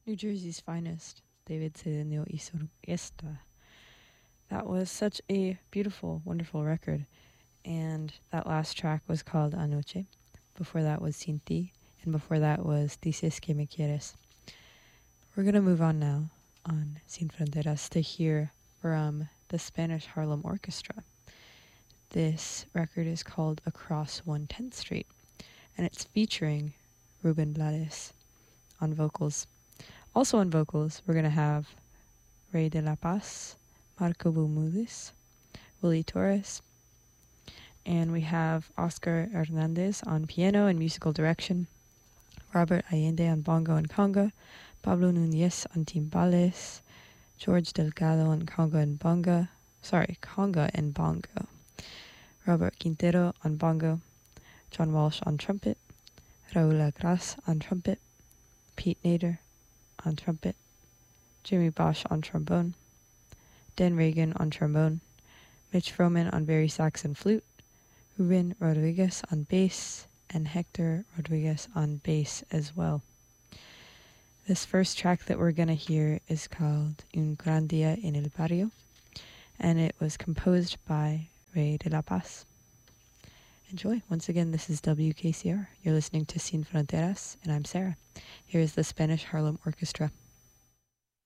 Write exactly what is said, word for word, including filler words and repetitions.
New Jersey's finest, David Cedeño y su orquesta. That was such a beautiful, wonderful record. And that last track was called Anoche. Before that was Sin Ti. And before that was Dices que me quieres. We're going to move on now on Sin Fronteras to hear from the Spanish Harlem Orchestra. This record is called Across one tenth Street. And it's featuring Ruben Blades on vocals. Also on vocals, we're going to have Rey de la Paz, Marco Bermudez, Willie Torres, and we have Oscar Hernandez on piano and musical direction, Robert Allende on bongo and conga, Pablo Núñez on timbales, George Delgado on conga and bonga, sorry, conga and bongo, Robert Quintero on bongo, John Walsh on trumpet, Raul Agras on trumpet, Pete Nader on trumpet, Jimmy Bosch on trombone, Dan Reagan on trombone, Mitch Froman on bari sax and flute, Ruben Rodriguez on bass, and Hector Rodriguez on bass as well. This first track that we're going to hear is called Un Gran Día en el Barrio, and it was composed by Rey de la Paz. Enjoy. Once again, this is W K C R. You're listening to Sin Fronteras, and I'm Sarah. Here is the Spanish Harlem Orchestra.